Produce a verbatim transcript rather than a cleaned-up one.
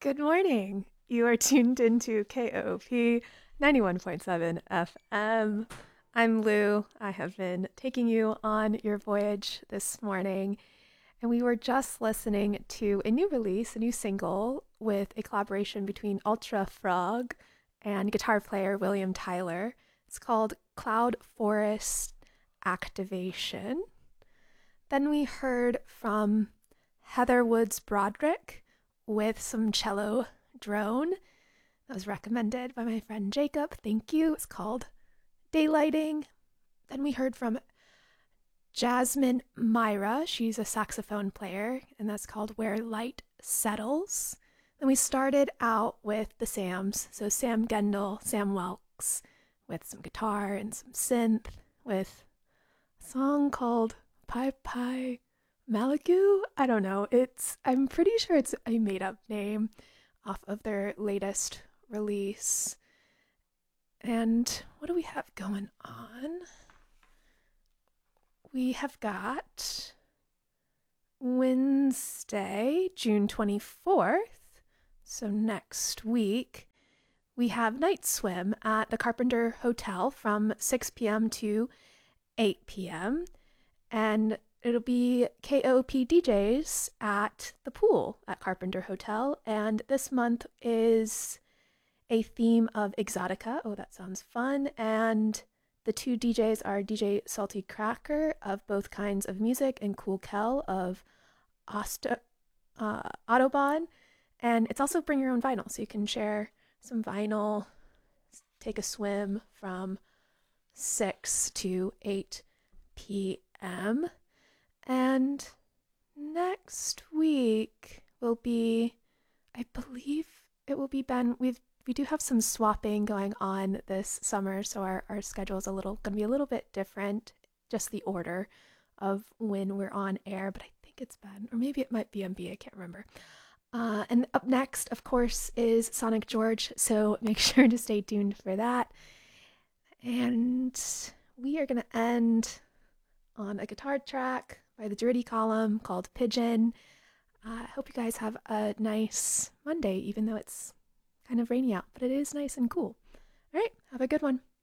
Good morning. You are tuned into K O P ninety-one point seven F M. I'm Lou. I have been taking you on your voyage this morning, and we were just listening to a new release, a new single with a collaboration between Ultra Frog and guitar player William Tyler. It's called Cloud Forest Activation. Then we heard from Heather Woods Broderick with some cello drone. That was recommended by my friend Jacob. Thank you. It's called Daylighting. Then we heard from Jasmine Myra. She's a saxophone player, and that's called Where Light Settles. Then we started out with the Sams. So Sam Gendel, Sam Welks, with some guitar and some synth, with a song called Pi Pi Malibu? I don't know. It's I'm pretty sure it's a made up name off of their latest release. And what do we have going on? We have got Wednesday, June twenty-fourth. So next week, we have Night Swim at the Carpenter Hotel from six p.m. to eight p.m. And it'll be K O P D Js at the pool at Carpenter Hotel. And this month is a theme of Exotica. Oh, that sounds fun. And the two D Js are D J Salty Cracker of Both Kinds of Music and Cool Kel of Osto- uh, Autobahn. And it's also bring your own vinyl. So you can share some vinyl, take a swim from six to eight p.m. And next week will be, I believe it will be Ben. We've we do have some swapping going on this summer, so our, our schedule is a little gonna be a little bit different, just the order of when we're on air, but I think it's Ben, or maybe it might be M B, I can't remember. Uh, and up next, of course, is Sonic George, so make sure to stay tuned for that. And we are gonna end on a guitar track by the Dirty Column called Pigeon. I uh, hope you guys have a nice Monday, even though it's kind of rainy out, but it is nice and cool. All right, have a good one.